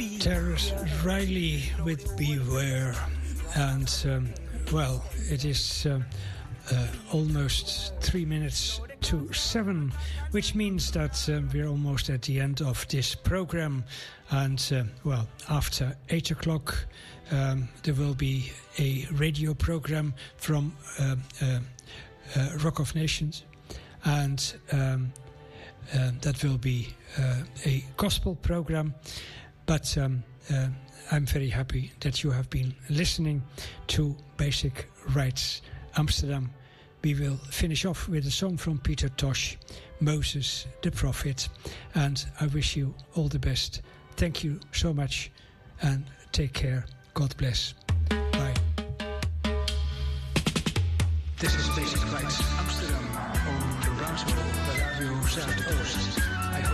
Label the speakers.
Speaker 1: Terrace Riley with Beware. And, well, it is almost 3 minutes to 7, which means that we're almost at the end of this program. And, well, after 8 o'clock, there will be a radio program from Rock of Nations. And that will be a gospel program. But I'm very happy that you have been listening to Basic Rights Amsterdam. We will finish off with a song from Peter Tosh, Moses the Prophet. And I wish you all the best. Thank you so much and take care. God bless. Bye. This is Basic Rights Amsterdam on de Radio Zuidoost.